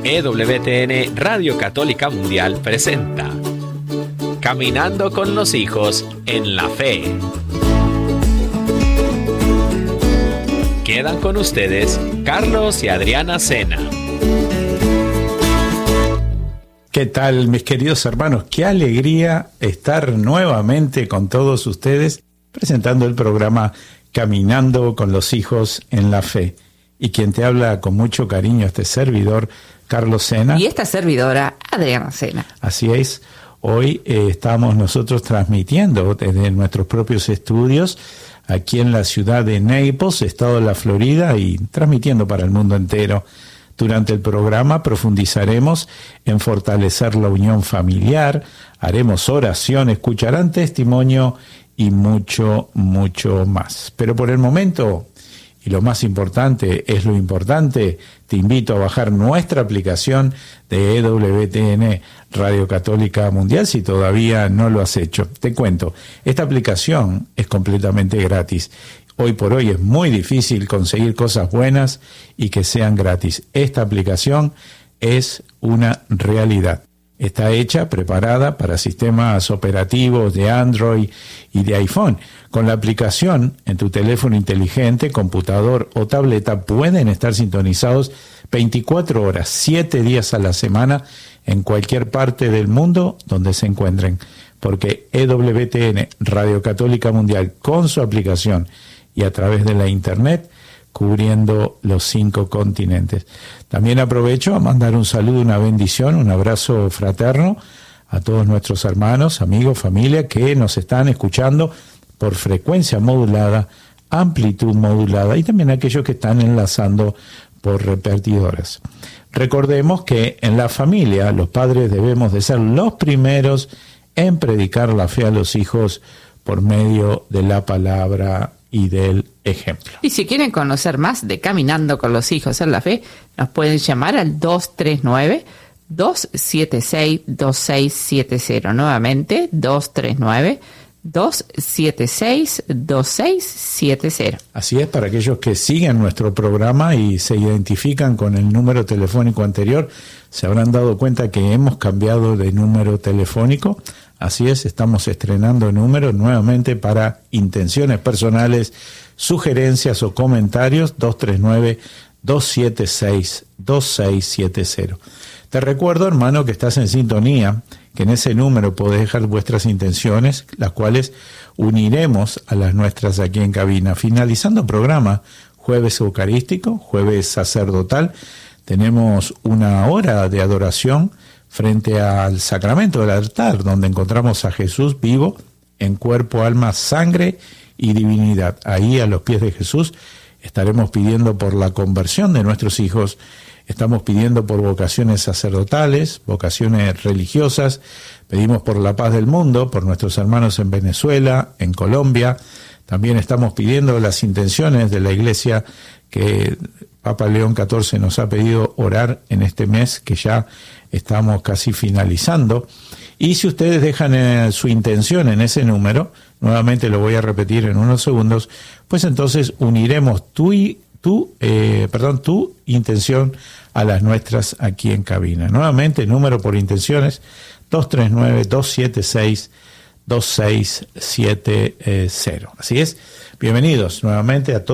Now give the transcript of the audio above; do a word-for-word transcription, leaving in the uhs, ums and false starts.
E W T N Radio Católica Mundial presenta Caminando con los hijos en la fe. Quedan con ustedes Carlos y Adriana Sena. ¿Qué tal, mis queridos hermanos? Qué alegría estar nuevamente con todos ustedes presentando el programa Caminando con los hijos en la fe. Y quien te habla con mucho cariño, este servidor, Carlos Sena. Y esta servidora, Adriana Sena. Así es. Hoy eh, estamos nosotros transmitiendo desde nuestros propios estudios aquí en la ciudad de Naples, estado de la Florida, y transmitiendo para el mundo entero. Durante el programa profundizaremos en fortalecer la unión familiar, haremos oración, escucharán testimonio y mucho, mucho más. Pero por el momento, y lo más importante es lo importante, te invito a bajar nuestra aplicación de E W T N Radio Católica Mundial si todavía no lo has hecho. Te cuento, esta aplicación es completamente gratis. Hoy por hoy es muy difícil conseguir cosas buenas y que sean gratis. Esta aplicación es una realidad. Está hecha, preparada para sistemas operativos de Android y de iPhone. Con la aplicación en tu teléfono inteligente, computador o tableta pueden estar sintonizados veinticuatro horas, siete días a la semana en cualquier parte del mundo donde se encuentren. Porque E W T N Radio Católica Mundial con su aplicación y a través de la internet cubriendo los cinco continentes. También aprovecho a mandar un saludo, una bendición, un abrazo fraterno a todos nuestros hermanos, amigos, familia que nos están escuchando por frecuencia modulada, amplitud modulada y también aquellos que están enlazando por repetidoras. Recordemos que en la familia los padres debemos de ser los primeros en predicar la fe a los hijos por medio de la palabra y del ejemplo. Y si quieren conocer más de Caminando con los hijos en la fe, nos pueden llamar al dos tres nueve, dos siete seis, dos seis siete cero. Nuevamente, dos tres nueve, dos siete seis, dos seis siete cero. Así es, para aquellos que siguen nuestro programa y se identifican con el número telefónico anterior, se habrán dado cuenta que hemos cambiado de número telefónico. Así es, estamos estrenando números nuevamente para intenciones personales, sugerencias o comentarios, dos tres nueve, dos siete seis, dos seis siete cero. Te recuerdo, hermano, que estás en sintonía, que en ese número podés dejar vuestras intenciones, las cuales uniremos a las nuestras aquí en cabina. Finalizando el programa, jueves eucarístico, jueves sacerdotal, tenemos una hora de adoración frente al sacramento del altar, donde encontramos a Jesús vivo en cuerpo, alma, sangre y divinidad. Ahí, a los pies de Jesús, estaremos pidiendo por la conversión de nuestros hijos, estamos pidiendo por vocaciones sacerdotales, vocaciones religiosas, pedimos por la paz del mundo, por nuestros hermanos en Venezuela, en Colombia, también estamos pidiendo las intenciones de la Iglesia que Papa León catorce nos ha pedido orar en este mes que ya estamos casi finalizando. Y si ustedes dejan eh, su intención en ese número, nuevamente lo voy a repetir en unos segundos, pues entonces uniremos tu, y, tu, eh, perdón, tu intención a las nuestras aquí en cabina. Nuevamente, número por intenciones, dos tres nueve, dos siete seis, dos seis siete cero. Así es, bienvenidos nuevamente a todos.